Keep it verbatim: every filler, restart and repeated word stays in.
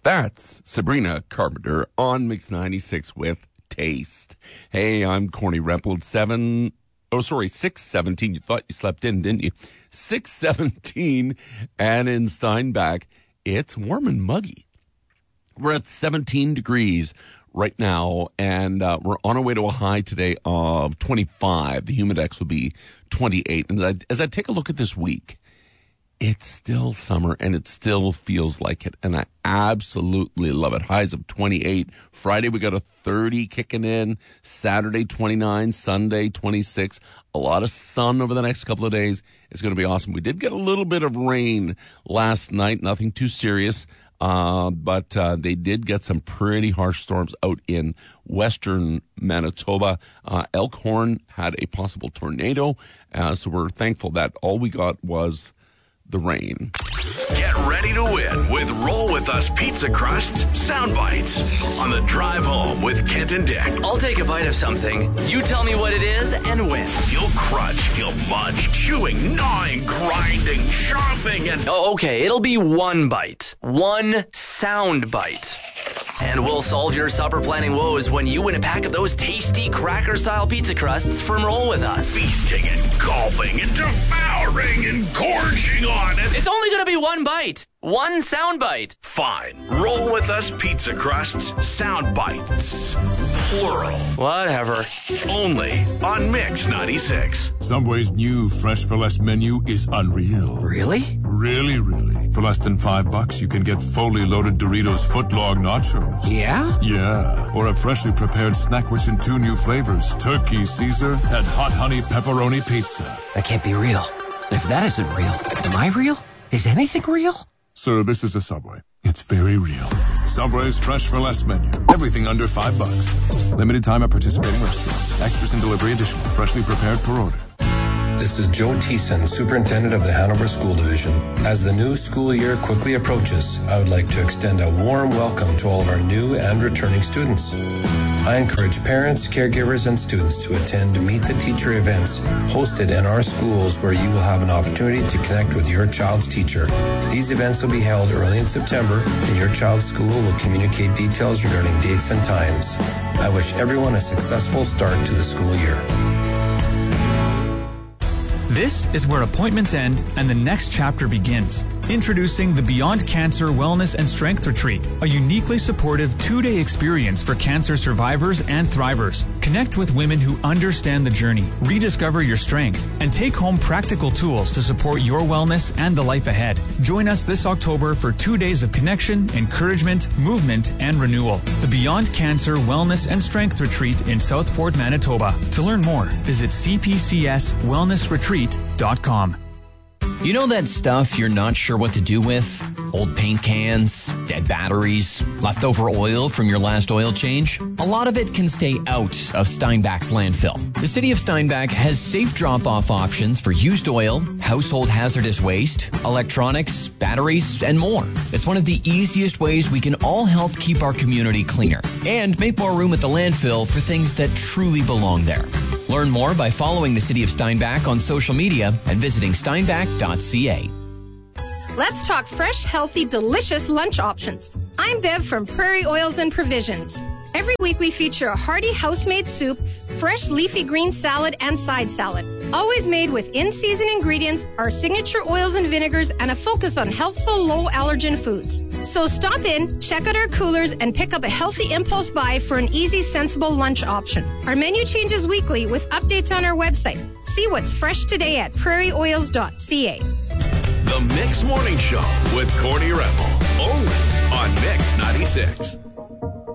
That's Sabrina Carpenter on Mix ninety-six with Taste. Hey, I'm Corny Reppel. Seven, oh, sorry, six seventeen. You thought you slept in, didn't you? six seventeen, and in Steinbach, it's warm and muggy. We're at seventeen degrees right now, and uh, we're on our way to a high today of twenty-five. The humidex will be twenty-eight. And as I, as I take a look at this week, it's still summer, and it still feels like it, and I absolutely love it. Highs of twenty-eight. Friday, we got a thirty kicking in. Saturday, twenty-nine. Sunday, twenty-six. A lot of sun over the next couple of days. It's going to be awesome. We did get a little bit of rain last night, nothing too serious, uh, but uh, they did get some pretty harsh storms out in western Manitoba. Uh, Elkhorn had a possible tornado, uh, so we're thankful that all we got was the rain. Get ready to win with Roll With Us Pizza Crust Sound Bites on the drive home with Kent and Dick. I'll take a bite of something. You tell me what it is and win. You'll crunch, you'll munch, chewing, gnawing, grinding, chomping, and... Oh, okay, it'll be one bite. One sound bite. And we'll solve your supper planning woes when you win a pack of those tasty cracker-style pizza crusts from Roll With Us. Feasting and gulping and devouring and gorging on it. It's only going to be one bite. One sound bite. Fine. Roll With Us Pizza Crusts Sound Bites. Plural. Whatever. Only on Mix ninety-six. Subway's new Fresh for Less menu is unreal. Really? Really, really. For less than five bucks, you can get fully loaded Doritos footlong nachos. Yeah? Yeah. Or a freshly prepared snack rich in two new flavors, Turkey Caesar and Hot Honey Pepperoni Pizza. That can't be real. If that isn't real, am I real? Is anything real? Sir, this is a Subway. It's very real. Subway's Fresh for Less menu. Everything under five bucks. Limited time at participating restaurants. Extras and delivery additional. Freshly prepared per order. This is Joe Thiessen, Superintendent of the Hanover School Division. As the new school year quickly approaches, I would like to extend a warm welcome to all of our new and returning students. I encourage parents, caregivers, and students to attend Meet the Teacher events hosted in our schools where you will have an opportunity to connect with your child's teacher. These events will be held early in September, and your child's school will communicate details regarding dates and times. I wish everyone a successful start to the school year. This is where appointments end and the next chapter begins. Introducing the Beyond Cancer Wellness and Strength Retreat, a uniquely supportive two-day experience for cancer survivors and thrivers. Connect with women who understand the journey, rediscover your strength, and take home practical tools to support your wellness and the life ahead. Join us this October for two days of connection, encouragement, movement, and renewal. The Beyond Cancer Wellness and Strength Retreat in Southport, Manitoba. To learn more, visit c p c s wellness retreat dot com. You know that stuff you're not sure what to do with? Old paint cans, dead batteries, leftover oil from your last oil change? A lot of it can stay out of Steinbach's landfill. The city of Steinbach has safe drop-off options for used oil, household hazardous waste, electronics, batteries, and more. It's one of the easiest ways we can all help keep our community cleaner and make more room at the landfill for things that truly belong there. Learn more by following the City of Steinbach on social media and visiting steinbach dot c a. Let's talk fresh, healthy, delicious lunch options. I'm Bev from Prairie Oils and Provisions. Every week we feature a hearty house-made soup, fresh leafy green salad, and side salad. Always made with in-season ingredients, our signature oils and vinegars, and a focus on healthful, low-allergen foods. So stop in, check out our coolers, and pick up a healthy impulse buy for an easy, sensible lunch option. Our menu changes weekly with updates on our website. See what's fresh today at prairie oils dot c a. The Mix Morning Show with Corny Reppel. Only on Mix ninety-six.